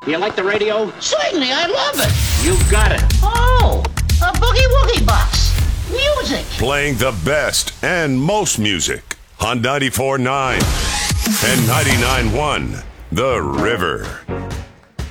You like the radio? Certainly, I love it. You got it. Oh, a boogie-woogie box. Music. Playing the best and most music on 94.9 and 99.1 The River.